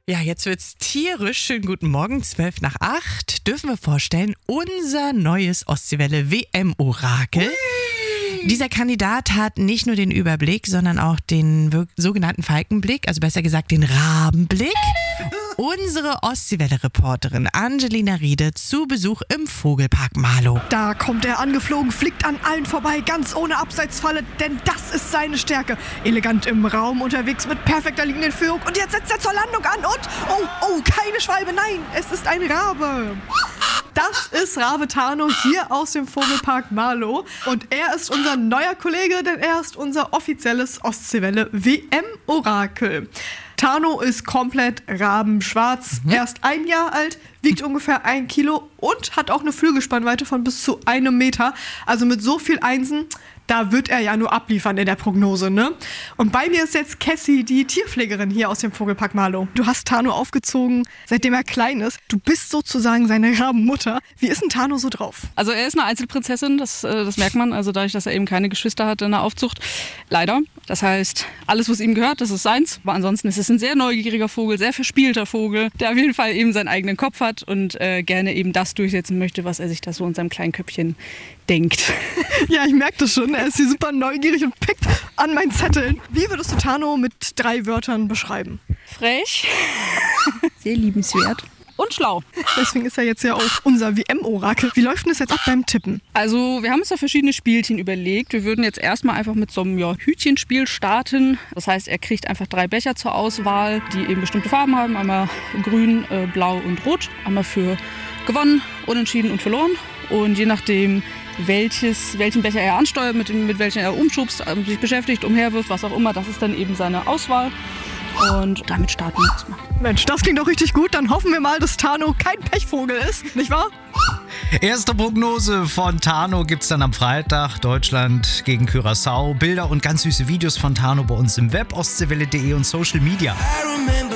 Ja, jetzt wird's tierisch. Schönen guten Morgen, 7:55. Dürfen wir vorstellen, unser neues Ostseewelle WM-Orakel. Dieser Kandidat hat nicht nur den Überblick, sondern auch den sogenannten Falkenblick, also besser gesagt den Rabenblick. Unsere Ostseewelle-Reporterin Angelina Riede zu Besuch im Vogelpark Marlow. Da kommt er angeflogen, fliegt an allen vorbei, ganz ohne Abseitsfalle, denn das ist seine Stärke. Elegant im Raum unterwegs mit perfekter liegenden Führung und jetzt setzt er zur Landung an und, oh, keine Schwalbe, nein, es ist ein Rabe. Das ist Rabe Tano hier aus dem Vogelpark Marlow und er ist unser neuer Kollege, denn er ist unser offizielles Ostseewelle WM-Orakel. Tano ist komplett rabenschwarz, erst 1 Jahr alt, wiegt ungefähr 1 Kilo und hat auch eine Flügelspannweite von bis zu 1 Meter. Also mit so viel Einsen, da wird er ja nur abliefern in der Prognose, ne? Und bei mir ist jetzt Cassie, die Tierpflegerin hier aus dem Vogelpark Marlow. Du hast Tano aufgezogen, seitdem er klein ist. Du bist sozusagen seine Rabenmutter. Wie ist denn Tano so drauf? Also er ist eine Einzelprinzessin, das merkt man. Also dadurch, dass er eben keine Geschwister hat in der Aufzucht. Leider. Das heißt, alles, was ihm gehört, das ist seins. Aber ansonsten ist es ein sehr neugieriger Vogel, sehr verspielter Vogel, der auf jeden Fall eben seinen eigenen Kopf hat und gerne eben das durchsetzen möchte, was er sich da so in seinem kleinen Köpfchen denkt. Ja, ich merke das schon. Er ist hier super neugierig und pickt an meinen Zetteln. Wie würdest du Tano mit 3 Wörtern beschreiben? Frech, sehr liebenswert und schlau. Deswegen ist er jetzt ja auch unser WM-Orakel. Wie läuft denn das jetzt ab beim Tippen? Also wir haben uns da verschiedene Spielchen überlegt. Wir würden jetzt erstmal einfach mit so einem Hütchenspiel starten. Das heißt, er kriegt einfach 3 Becher zur Auswahl, die eben bestimmte Farben haben. Einmal grün, blau und rot. Einmal für gewonnen, unentschieden und verloren. Und je nachdem, welchen Becher er ansteuert, mit welchem er umschubst, sich beschäftigt, umherwirft, was auch immer, das ist dann eben seine Auswahl. Und damit starten wir erstmal. Mensch, das klingt doch richtig gut. Dann hoffen wir mal, dass Tano kein Pechvogel ist, nicht wahr? Erste Prognose von Tano gibt's dann am Freitag. Deutschland gegen Curaçao. Bilder und ganz süße Videos von Tano bei uns im Web, ostseewelle.de und Social Media.